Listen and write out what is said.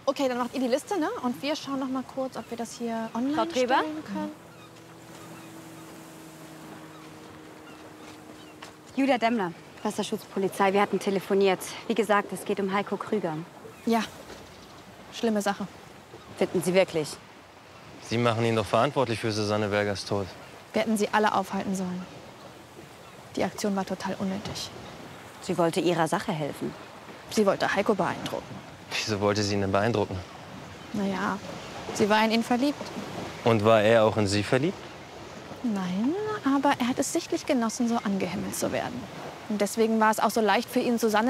Okay, dann macht ihr die Liste, ne? Und wir schauen noch mal kurz, ob wir das hier online Frau Treber? stellen können. Julia Demmler, Wasserschutzpolizei. Wir hatten telefoniert. Wie gesagt, es geht um Heiko Krüger. Ja, schlimme Sache. Finden Sie wirklich? Sie machen ihn doch verantwortlich für Susanne Bergers Tod. Wir hätten sie alle aufhalten sollen. Die Aktion war total unnötig. Sie wollte ihrer Sache helfen. Sie wollte Heiko beeindrucken. Wieso wollte sie ihn denn beeindrucken? Naja, sie war in ihn verliebt. Und war er auch in sie verliebt? Nein, aber er hat es sichtlich genossen, so angehimmelt zu werden. Und deswegen war es auch so leicht für ihn, Susanne